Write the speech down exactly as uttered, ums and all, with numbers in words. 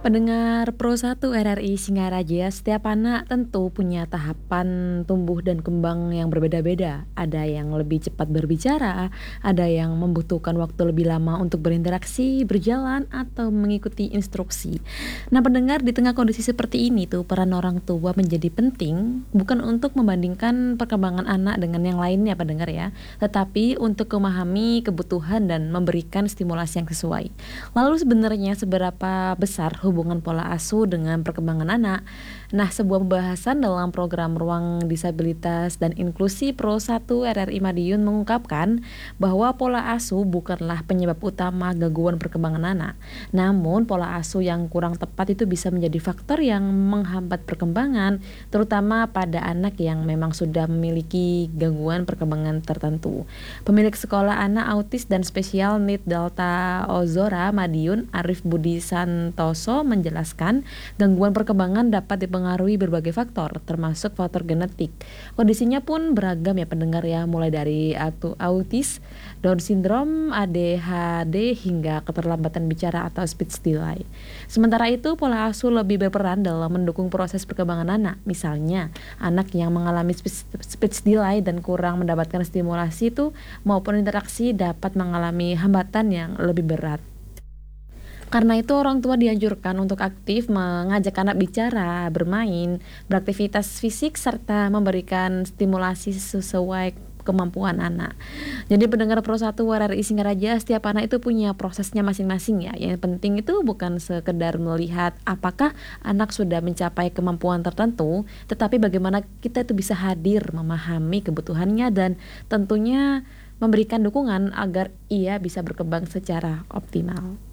Pendengar Pro satu R R I Singaraja, setiap anak tentu punya tahapan tumbuh dan kembang yang berbeda-beda. Ada yang lebih cepat berbicara, ada yang membutuhkan waktu lebih lama untuk berinteraksi, berjalan, atau mengikuti instruksi. Nah, pendengar, di tengah kondisi seperti ini tuh peran orang tua menjadi penting, bukan untuk membandingkan perkembangan anak dengan yang lainnya, pendengar ya, tetapi untuk memahami kebutuhan dan memberikan stimulasi yang sesuai. Lalu sebenarnya seberapa besar hubungan pola asuh dengan perkembangan anak? Nah, sebuah pembahasan dalam program Ruang Disabilitas dan Inklusi Pro satu R R I Madiun mengungkapkan bahwa pola asuh bukanlah penyebab utama gangguan perkembangan anak. Namun, pola asuh yang kurang tepat itu bisa menjadi faktor yang menghambat perkembangan, terutama pada anak yang memang sudah memiliki gangguan perkembangan tertentu. Pemilik sekolah anak autis dan spesial need Delta Ozora Madiun, Arif Budi Santoso, menjelaskan gangguan perkembangan dapat dipengaruhi berbagai faktor, termasuk faktor genetik. Kondisinya pun beragam ya pendengar ya, mulai dari atu- autis, Down syndrome, A D H D, hingga keterlambatan bicara atau speech delay. Sementara itu, pola asuh lebih berperan dalam mendukung proses perkembangan anak. Misalnya, anak yang mengalami speech, speech delay dan kurang mendapatkan stimulasi itu maupun interaksi dapat mengalami hambatan yang lebih berat. Karena itu orang tua dianjurkan untuk aktif mengajak anak bicara, bermain, beraktivitas fisik, serta memberikan stimulasi sesuai kemampuan anak. Jadi pendengar Pro satu R R I Singaraja, setiap anak itu punya prosesnya masing-masing ya. Yang penting itu bukan sekedar melihat apakah anak sudah mencapai kemampuan tertentu, tetapi bagaimana kita itu bisa hadir, memahami kebutuhannya, dan tentunya memberikan dukungan agar ia bisa berkembang secara optimal.